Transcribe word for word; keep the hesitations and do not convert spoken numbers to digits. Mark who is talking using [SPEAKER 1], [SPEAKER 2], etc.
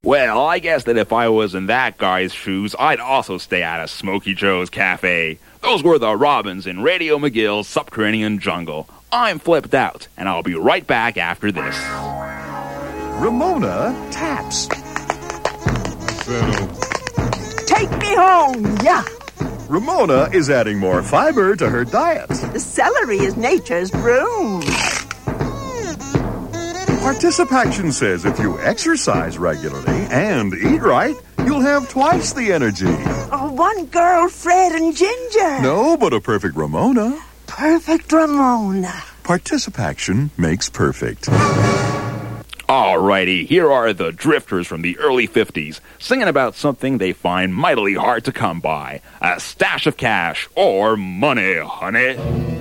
[SPEAKER 1] Well, I guess that if I was in that guy's shoes, I'd also stay out of Smokey Joe's Cafe. Those were the Robins in Radio McGill's Subterranean Jungle. I'm flipped out, and I'll be right back after this.
[SPEAKER 2] Ramona taps.
[SPEAKER 3] Settle.
[SPEAKER 4] Take me home, yeah.
[SPEAKER 2] Ramona is adding more fiber to her diet.
[SPEAKER 4] The celery is nature's broom.
[SPEAKER 2] Participaction says if you exercise regularly and eat right, you'll have twice the energy.
[SPEAKER 4] Oh, one girl, Fred and Ginger.
[SPEAKER 2] No, but a perfect Ramona.
[SPEAKER 4] Perfect Ramona.
[SPEAKER 2] Participaction makes perfect.
[SPEAKER 1] Alrighty, here are the Drifters from the early fifties, singing about something they find mightily hard to come by. A stash of cash or money, honey.